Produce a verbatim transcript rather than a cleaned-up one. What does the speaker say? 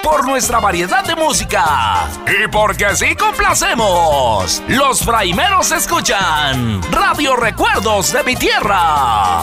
por nuestra variedad de música y porque así complacemos. Los fraimeros escuchan Radio Recuerdos de mi Tierra.